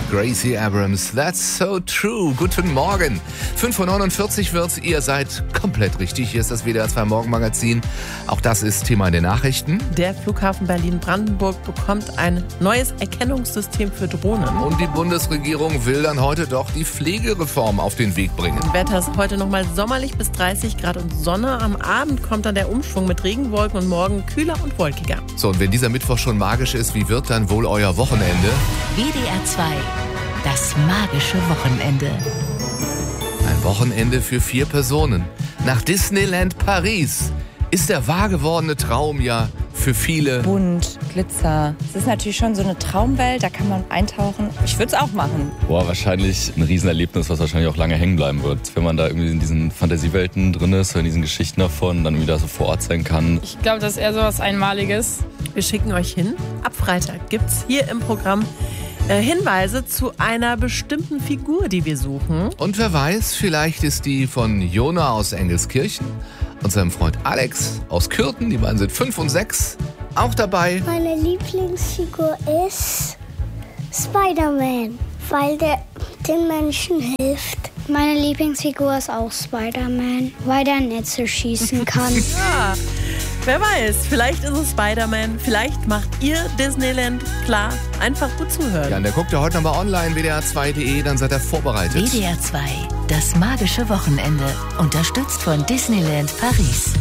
Gracie Abrams. That's so true. Guten Morgen. 5:49 Uhr wird's. Ihr seid komplett richtig. Hier ist das WDR 2 Morgenmagazin. Auch das ist Thema in den Nachrichten. Der Flughafen Berlin-Brandenburg bekommt ein neues Erkennungssystem für Drohnen. Und die Bundesregierung will dann heute doch die Pflegereform auf den Weg bringen. Wetter ist heute nochmal sommerlich bis 30 Grad und Sonne. Am Abend kommt dann der Umschwung mit Regenwolken und morgen kühler und wolkiger. So, und wenn dieser Mittwoch schon magisch ist, wie wird dann wohl euer Wochenende? WDR 2, das magische Wochenende. Ein Wochenende für 4 Personen. Nach Disneyland Paris ist der wahr gewordene Traum ja für viele. Bunt, Glitzer. Es ist natürlich schon so eine Traumwelt, da kann man eintauchen. Ich würde es auch machen. Boah, wahrscheinlich ein Riesenerlebnis, was wahrscheinlich auch lange hängen bleiben wird. Wenn man da irgendwie in diesen Fantasiewelten drin ist, in diesen Geschichten davon, dann wieder so vor Ort sein kann. Ich glaube, das ist eher so was Einmaliges. Wir schicken euch hin. Ab Freitag gibt's hier im Programm Hinweise zu einer bestimmten Figur, die wir suchen. Und wer weiß, vielleicht ist die von Jona aus Engelskirchen und seinem Freund Alex aus Kürten, die beiden sind 5 und 6, auch dabei. Meine Lieblingsfigur ist Spider-Man, weil der den Menschen hilft. Meine Lieblingsfigur ist auch Spider-Man, weil der Netze schießen kann. Ja, wer weiß, vielleicht ist es Spider-Man, vielleicht macht ihr Disneyland klar. Einfach gut zuhören. Ja, und der guckt ja heute nochmal online, wdr2.de, dann seid ihr vorbereitet. WDR 2, das magische Wochenende. Unterstützt von Disneyland Paris.